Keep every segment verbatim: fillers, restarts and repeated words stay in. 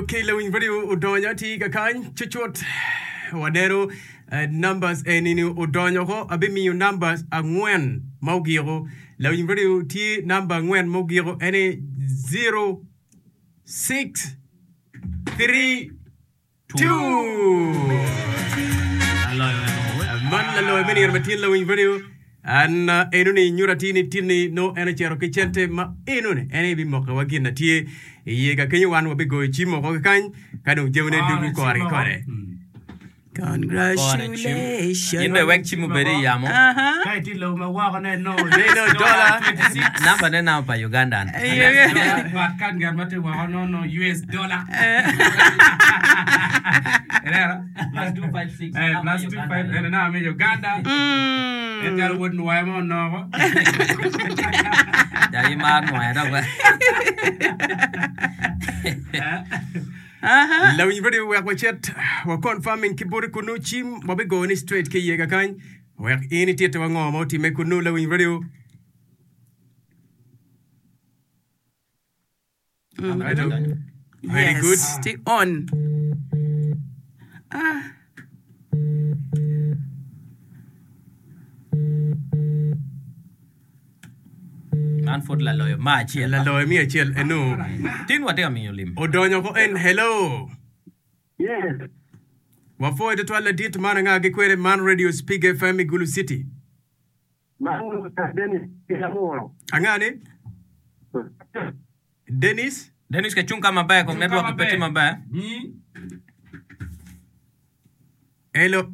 Okay, lawin video udonyo ti kakany chuchot wadero numbers enini udonyo ko abi mi numbers angwen maugiro lawin video ti number angwen maugiro ene zero six three two man lalo meni ermatin lawin video an enuni nyuratini tini no ene chero kichente ma enuni ene bi moko wagina tie ye ga kenyu wan wabi go chimo ko kan kanu jewne dugu kore kore Congratulations. Yinbe wek chimu beri yamo. Aha. Kai ti lo ma wa ne no. They know dollar. Namba ne na pa Uganda. Wa kan gar mate wa no no U S dollar. Era Plus two five six. eh plus two five and na me Uganda. Mm. E jar won wa mo no. Dari mar no era ba. Aha. lawin video wa kwachet wa confirming kiburi kunu chim wabi go ni straight ke ye ga kan wa ini tete wa ngomo ti me kunu lawin video I don't. Very Yes, good. Stay on. Ah. Man fod la loyo ma chi la lo mi achel eno tin wa te mi yolim. odonyo ko en hello Yes. wa fo de twala dit man nga ge kwere man radio speak F M Gulu City Mangu ta deni ya moro. angane Dennis Dennis ke chunka mabaya ko network peti mabaya. Ni hello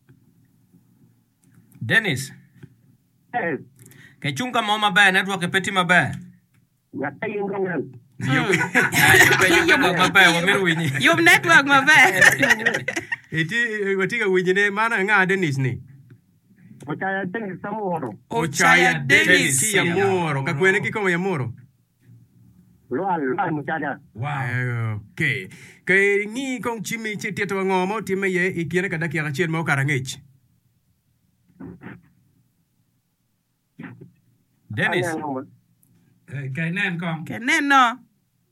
Dennis Eh, ke chunka mo mabaya network peti mabaya. ya tayin ngongan. Yo ko mabaya wa meru winyi. Your network mabaya. eti watiga wijine man nga Dennis ni O ta ya teni samoro. Ochaya Dennis. ki ya moro ka kwene ki como ya moro Lo al lo muchacha. wow. okay ke ni kong chimi chi tete wa ngomo ti me ye ikiene kada ki achel mo karangech Dennis Eh kai nen kong. Keneno.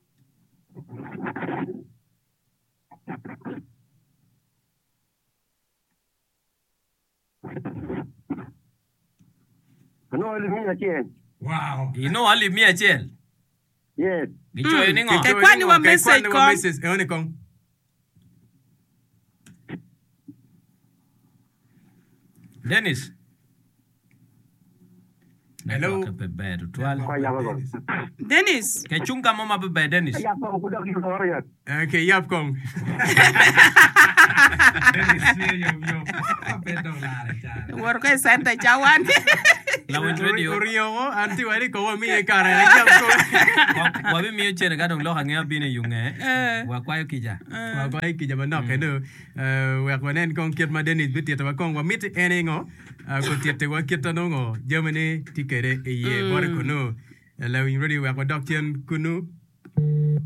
No el mi achien. Wow. you know ali mi achel. Yes. Gicho ni ngo. Ke kwani wa message ko kom? message e one kong Dennis. Hello? Network pe be tu twal. Kwa ya go. Dennis. Ke chunka mo mabaya Dennis. Ya ko ku da ki lo ya. okay yap kong Dennis yo yo. Pe dollar cha. Worko Santa Chawan. La win radio. Orio anti wali ko mi e kara na yap ko Wa bi mi chere ga dong lo hangya bi ne yunge. Wa kwa yo kija. wa ko ki jama no ke no wa ko nen kong kiet ma Dennis bi tete wa kong wa mit ene ngo ko tete wa kiet no ngo Germany tikere e ye bore ko no la win radio wa ko dokien kunu